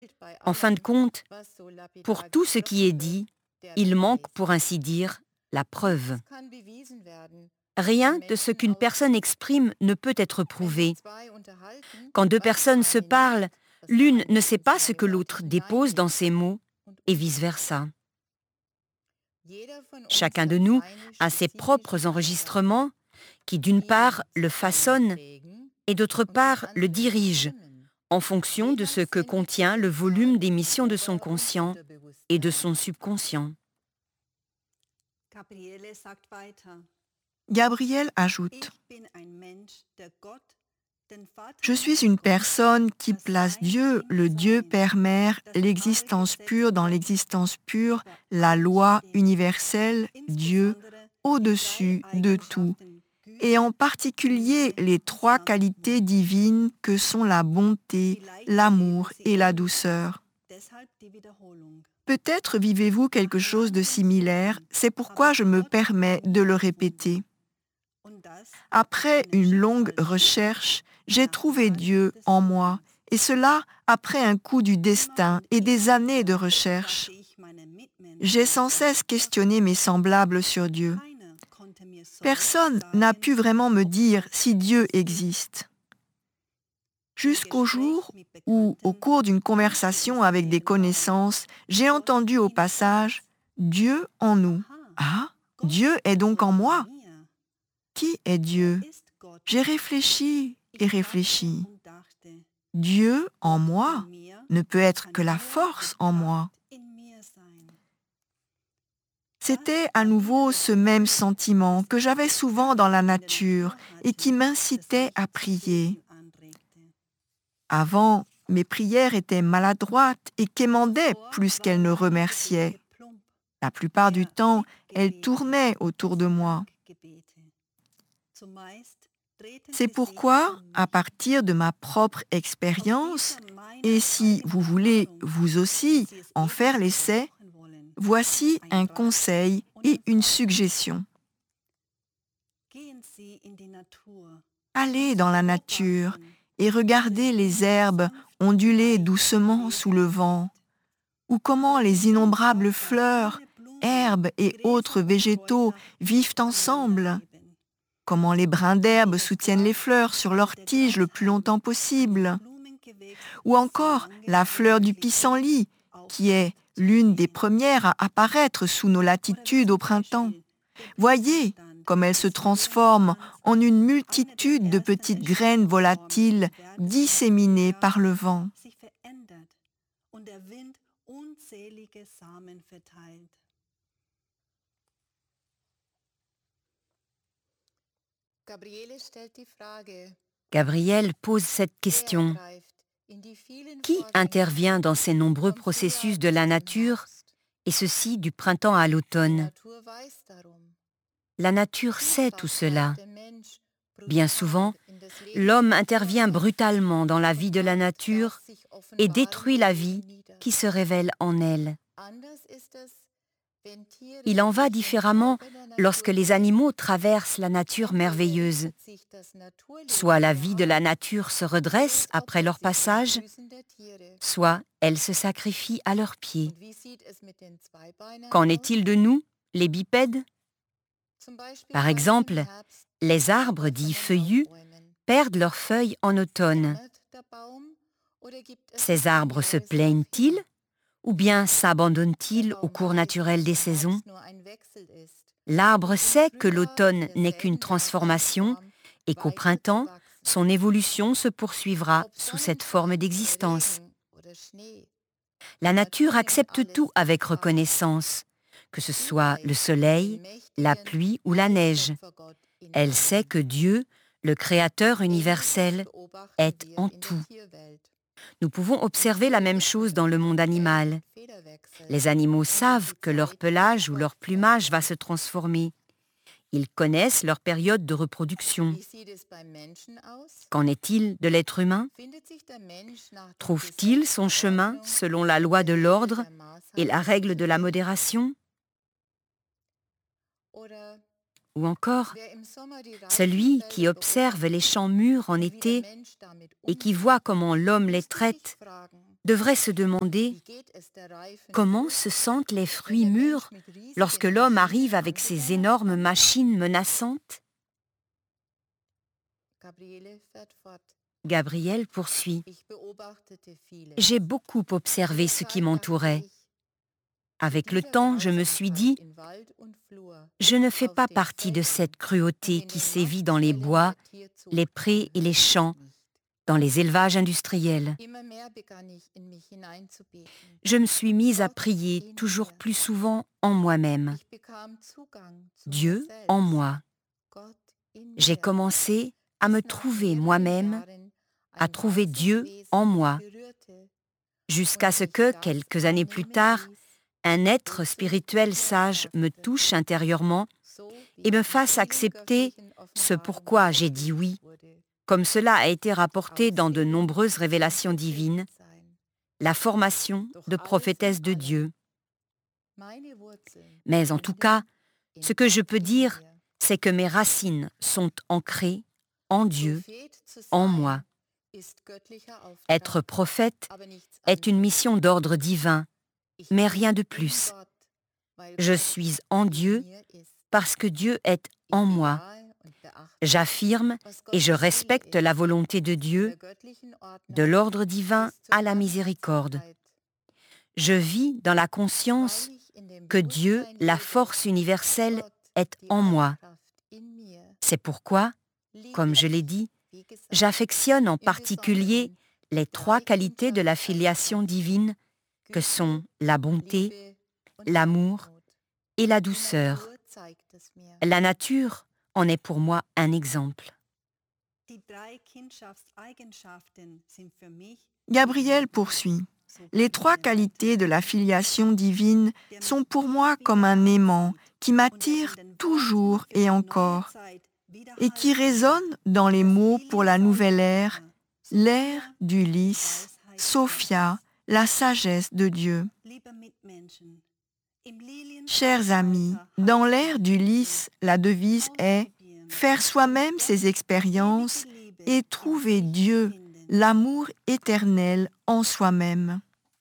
En fin de compte, pour tout ce qui est dit, il manque, pour ainsi dire, la preuve. Rien de ce qu'une personne exprime ne peut être prouvé. Quand deux personnes se parlent, l'une ne sait pas ce que l'autre dépose dans ses mots, et vice-versa. Chacun de nous a ses propres enregistrements qui, d'une part, le façonnent et d'autre part, le dirigent en fonction de ce que contient le volume d'émission de son conscient et de son subconscient. Gabriel ajoute, je suis une personne qui place Dieu, le Dieu Père-Mère, l'existence pure dans l'existence pure, la loi universelle, Dieu, au-dessus de tout, et en particulier les trois qualités divines que sont la bonté, l'amour et la douceur. Peut-être vivez-vous quelque chose de similaire, c'est pourquoi je me permets de le répéter. Après une longue recherche, j'ai trouvé Dieu en moi, et cela après un coup du destin et des années de recherche. J'ai sans cesse questionné mes semblables sur Dieu. Personne n'a pu vraiment me dire si Dieu existe. Jusqu'au jour où, au cours d'une conversation avec des connaissances, j'ai entendu au passage « Dieu en nous ». Ah, Dieu est donc en moi. Qui est Dieu? J'ai réfléchi et réfléchi. Dieu en moi ne peut être que la force en moi. C'était à nouveau ce même sentiment que j'avais souvent dans la nature et qui m'incitait à prier. Avant, mes prières étaient maladroites et quémandaient plus qu'elles ne remerciaient. La plupart du temps, elles tournaient autour de moi. C'est pourquoi, à partir de ma propre expérience, et si vous voulez vous aussi en faire l'essai, voici un conseil et une suggestion. Allez dans la nature et regardez les herbes onduler doucement sous le vent, ou comment les innombrables fleurs, herbes et autres végétaux vivent ensemble, comment les brins d'herbe soutiennent les fleurs sur leurs tiges le plus longtemps possible, ou encore la fleur du pissenlit, qui est l'une des premières à apparaître sous nos latitudes au printemps. Voyez comme elle se transforme en une multitude de petites graines volatiles disséminées par le vent. Gabriel pose cette question. Qui intervient dans ces nombreux processus de la nature, et ceci du printemps à l'automne? La nature sait tout cela. Bien souvent, l'homme intervient brutalement dans la vie de la nature et détruit la vie qui se révèle en elle. Il en va différemment lorsque les animaux traversent la nature merveilleuse. Soit la vie de la nature se redresse après leur passage, soit elle se sacrifie à leurs pieds. Qu'en est-il de nous, les bipèdes? Par exemple, les arbres dits feuillus perdent leurs feuilles en automne. Ces arbres se plaignent-ils ou bien s'abandonnent-ils au cours naturel des saisons? L'arbre sait que l'automne n'est qu'une transformation et qu'au printemps, son évolution se poursuivra sous cette forme d'existence. La nature accepte tout avec reconnaissance, que ce soit le soleil, la pluie ou la neige. Elle sait que Dieu, le Créateur universel, est en tout. Nous pouvons observer la même chose dans le monde animal. Les animaux savent que leur pelage ou leur plumage va se transformer. Ils connaissent leur période de reproduction. Qu'en est-il de l'être humain? Trouve-t-il son chemin selon la loi de l'ordre et la règle de la modération? Ou encore, celui qui observe les champs mûrs en été et qui voit comment l'homme les traite, devrait se demander comment se sentent les fruits mûrs lorsque l'homme arrive avec ses énormes machines menaçantes. Gabriel poursuit. J'ai beaucoup observé ce qui m'entourait. Avec le temps, je me suis dit, je ne fais pas partie de cette cruauté qui sévit dans les bois, les prés et les champs, dans les élevages industriels. Je me suis mise à prier toujours plus souvent en moi-même. Dieu en moi. J'ai commencé à me trouver moi-même, à trouver Dieu en moi, jusqu'à ce que, quelques années plus tard, un être spirituel sage me touche intérieurement et me fasse accepter ce pourquoi j'ai dit oui, comme cela a été rapporté dans de nombreuses révélations divines, la formation de prophétesse de Dieu. Mais en tout cas, ce que je peux dire, c'est que mes racines sont ancrées en Dieu, en moi. Être prophète est une mission d'ordre divin, mais rien de plus. Je suis en Dieu parce que Dieu est en moi. J'affirme et je respecte la volonté de Dieu, de l'ordre divin à la miséricorde. Je vis dans la conscience que Dieu, la force universelle, est en moi. C'est pourquoi, comme je l'ai dit, j'affectionne en particulier les 3 qualités de la filiation divine que sont la bonté, l'amour et la douceur. La nature en est pour moi un exemple. Gabriel poursuit. Les 3 qualités de la filiation divine sont pour moi comme un aimant qui m'attire toujours et encore et qui résonne dans les mots pour la nouvelle ère, l'ère d'Ulysse, Sophia, la sagesse de Dieu. Chers amis, dans l'ère d'Ulysse, la devise est « Faire soi-même ses expériences et trouver Dieu, l'amour éternel en soi-même ».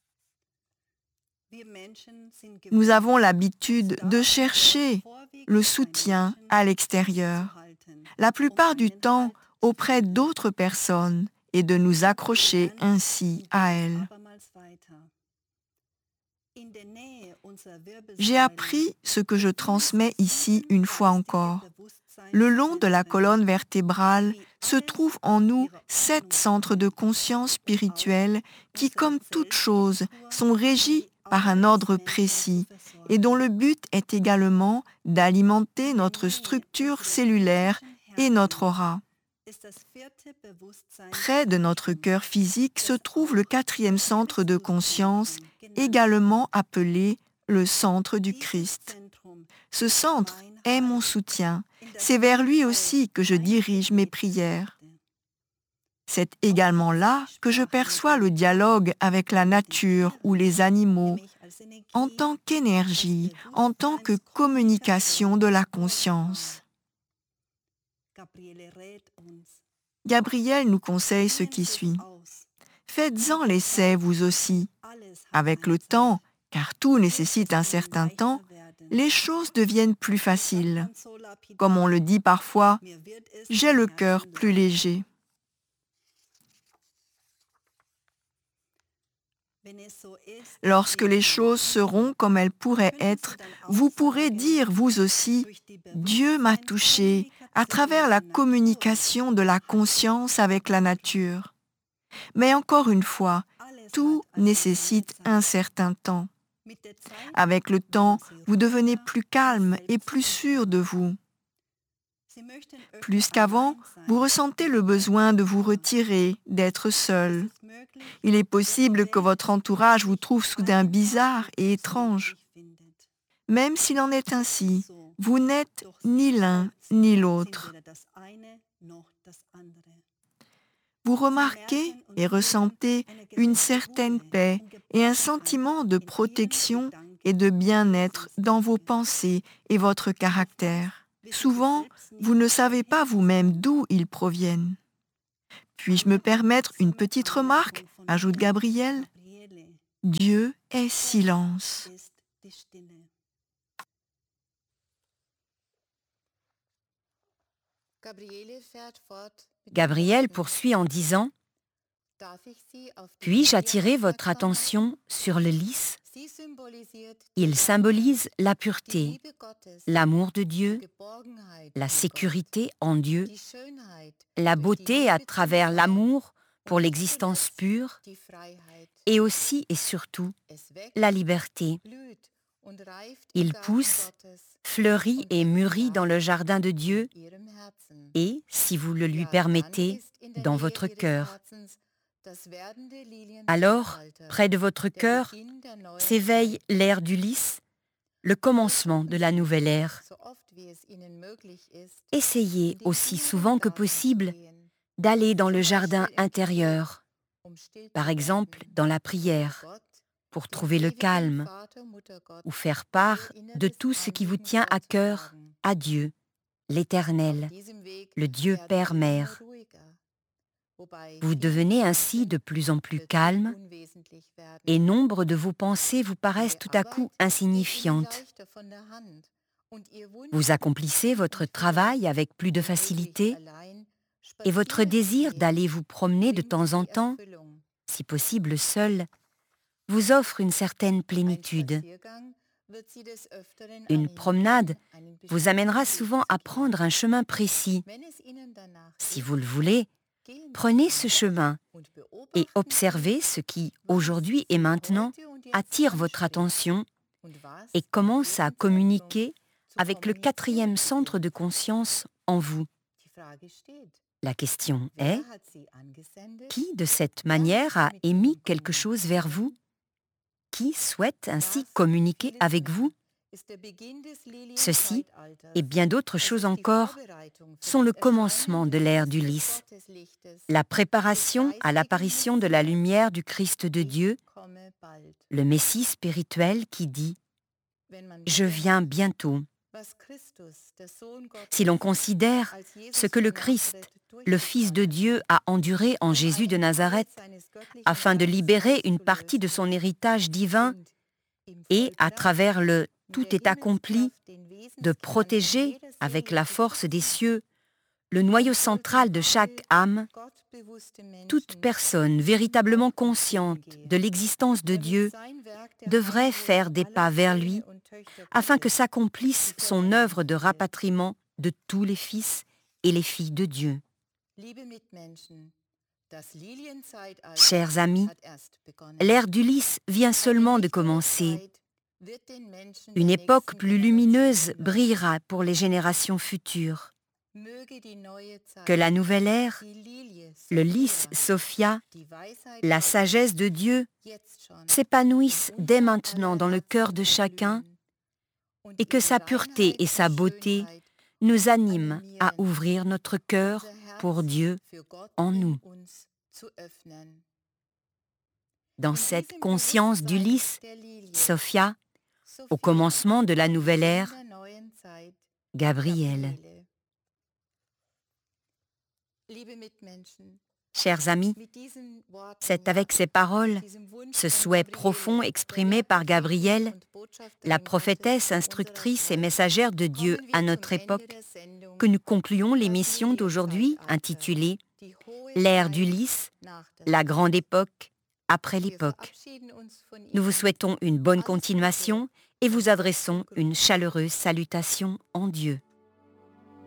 Nous avons l'habitude de chercher le soutien à l'extérieur, la plupart du temps auprès d'autres personnes, et de nous accrocher ainsi à elles. J'ai appris ce que je transmets ici une fois encore. Le long de la colonne vertébrale se trouvent en nous 7 centres de conscience spirituelle qui, comme toute chose, sont régis par un ordre précis et dont le but est également d'alimenter notre structure cellulaire et notre aura. Près de notre cœur physique se trouve le 4e centre de conscience, également appelé le centre du Christ. Ce centre est mon soutien. C'est vers lui aussi que je dirige mes prières. C'est également là que je perçois le dialogue avec la nature ou les animaux, en tant qu'énergie, en tant que communication de la conscience. Gabriel nous conseille ce qui suit. Faites-en l'essai vous aussi. Avec le temps, car tout nécessite un certain temps, les choses deviennent plus faciles. Comme on le dit parfois, j'ai le cœur plus léger. Lorsque les choses seront comme elles pourraient être, vous pourrez dire vous aussi, Dieu m'a touché à travers la communication de la conscience avec la nature. Mais encore une fois, tout nécessite un certain temps. Avec le temps, vous devenez plus calme et plus sûr de vous. Plus qu'avant, vous ressentez le besoin de vous retirer, d'être seul. Il est possible que votre entourage vous trouve soudain bizarre et étrange. Même s'il en est ainsi, vous n'êtes ni l'un ni l'autre. Vous remarquez et ressentez une certaine paix et un sentiment de protection et de bien-être dans vos pensées et votre caractère. Souvent, vous ne savez pas vous-même d'où ils proviennent. Puis-je me permettre une petite remarque, ajoute Gabriel. Dieu est silence. Gabriel poursuit en disant « Puis-je attirer votre attention sur le lys ? Il symbolise la pureté, l'amour de Dieu, la sécurité en Dieu, la beauté à travers l'amour pour l'existence pure et aussi et surtout la liberté. Il pousse, fleurit et mûrit dans le jardin de Dieu et, si vous le lui permettez, dans votre cœur. Alors, près de votre cœur, s'éveille l'ère du lys, le commencement de la nouvelle ère. Essayez aussi souvent que possible d'aller dans le jardin intérieur, par exemple dans la prière, pour trouver le calme ou faire part de tout ce qui vous tient à cœur à Dieu, l'Éternel, le Dieu Père-Mère. Vous devenez ainsi de plus en plus calme et nombre de vos pensées vous paraissent tout à coup insignifiantes. Vous accomplissez votre travail avec plus de facilité et votre désir d'aller vous promener de temps en temps, si possible seul, vous offre une certaine plénitude. Une promenade vous amènera souvent à prendre un chemin précis. Si vous le voulez, prenez ce chemin et observez ce qui, aujourd'hui et maintenant, attire votre attention et commence à communiquer avec le 4e centre de conscience en vous. La question est, qui de cette manière a émis quelque chose vers vous? Qui souhaite ainsi communiquer avec vous? Ceci, et bien d'autres choses encore, sont le commencement de l'ère du lys, la préparation à l'apparition de la lumière du Christ de Dieu, le Messie spirituel qui dit « Je viens bientôt ». Si l'on considère ce que le Christ, le Fils de Dieu, a enduré en Jésus de Nazareth afin de libérer une partie de son héritage divin et, à travers le « tout est accompli », de protéger, avec la force des cieux, le noyau central de chaque âme, toute personne véritablement consciente de l'existence de Dieu devrait faire des pas vers lui afin que s'accomplisse son œuvre de rapatriement de tous les fils et les filles de Dieu. Chers amis, l'ère du lys vient seulement de commencer. Une époque plus lumineuse brillera pour les générations futures. Que la nouvelle ère, le lys Sophia, la sagesse de Dieu, s'épanouissent dès maintenant dans le cœur de chacun et que sa pureté et sa beauté nous animent à ouvrir notre cœur pour Dieu en nous. Dans cette conscience du lys, Sophia, au commencement de la nouvelle ère, Gabriel. Chers amis, c'est avec ces paroles, ce souhait profond exprimé par Gabriel, la prophétesse, instructrice et messagère de Dieu à notre époque, que nous concluons l'émission d'aujourd'hui intitulée « L'ère du lys, la grande époque après l'époque ». Nous vous souhaitons une bonne continuation et vous adressons une chaleureuse salutation en Dieu.